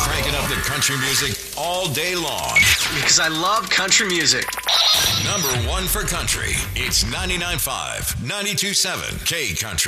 Cranking up the country music all day long. Because I love country music. Number one for country. It's 99.5, 92.7 K Country.